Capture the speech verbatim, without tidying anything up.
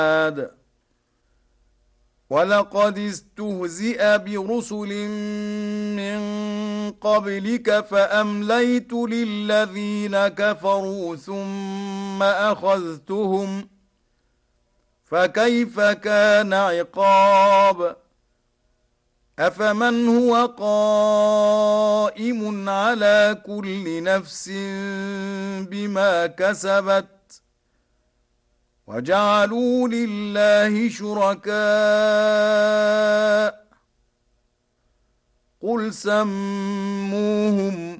ولقد استهزئ برسل من قبلك فأمليت للذين كفروا ثم أخذتهم فكيف كان عقاب أفمن هو قائم على كل نفس بما كسبت وجعلوا لله شركاء قل سموهم